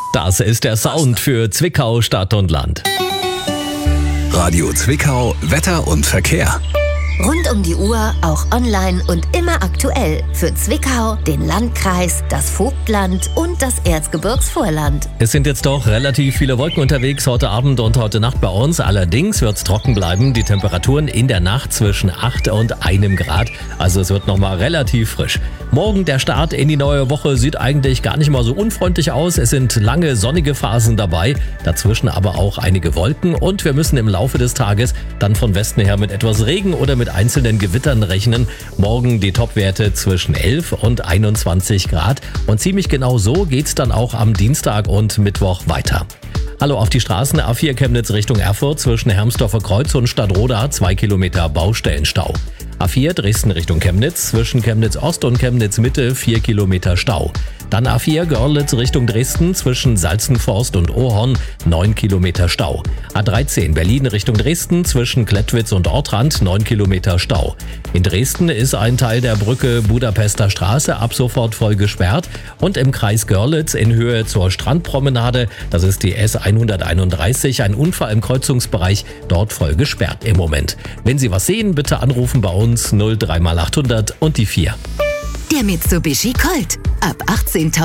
Das ist der Sound für Zwickau, Stadt und Land. Radio Zwickau, Wetter und Verkehr. Rund um die Uhr, auch online und immer aktuell. Für Zwickau, den Landkreis, das Vogtland und das Erzgebirgsvorland. Es sind jetzt doch relativ viele Wolken unterwegs heute Abend und heute Nacht bei uns. Allerdings wird es trocken bleiben. Die Temperaturen in der Nacht zwischen 8 und 1 Grad. Also es wird nochmal relativ frisch. Morgen der Start in die neue Woche sieht eigentlich gar nicht mal so unfreundlich aus. Es sind lange sonnige Phasen dabei, dazwischen aber auch einige Wolken. Und wir müssen im Laufe des Tages dann von Westen her mit etwas Regen oder mit einzelnen Gewittern rechnen. Morgen die Topwerte zwischen 11 und 21 Grad. Und ziemlich genau so geht's dann auch am Dienstag und Mittwoch weiter. Hallo auf die Straßen. A4 Chemnitz Richtung Erfurt zwischen Hermsdorfer Kreuz und Stadtroda 2 Kilometer Baustellenstau. A4 Dresden Richtung Chemnitz zwischen Chemnitz Ost und Chemnitz Mitte 4 Kilometer Stau. Dann A4 Görlitz Richtung Dresden zwischen Salzenforst und Ohorn 9 Kilometer Stau. A13 Berlin Richtung Dresden zwischen Klettwitz und Ortrand 9 Kilometer Stau. In Dresden ist ein Teil der Brücke Budapester Straße ab sofort voll gesperrt und im Kreis Görlitz in Höhe zur Strandpromenade, das ist die S131, ein Unfall im Kreuzungsbereich, dort voll gesperrt im Moment. Wenn Sie was sehen, bitte anrufen bei uns 03800 und die 4. Der Mitsubishi Colt. Ab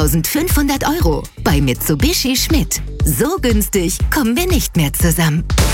18.500 € bei Mitsubishi Schmidt. So günstig kommen wir nicht mehr zusammen.